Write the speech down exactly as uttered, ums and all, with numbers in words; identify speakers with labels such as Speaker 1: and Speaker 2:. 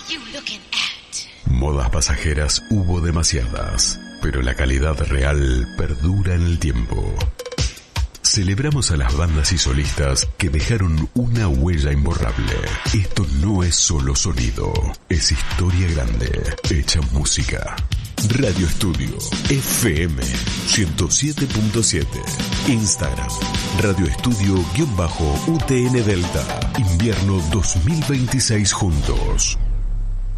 Speaker 1: Modas pasajeras hubo demasiadas, pero la calidad real perdura en el tiempo. Celebramos a las bandas y solistas que dejaron una huella imborrable. Esto no es solo sonido, es historia grande, hecha música. Radio Estudio F M ciento siete punto siete. Instagram Radio Estudio-U T N Delta. Invierno dos mil veintiséis juntos.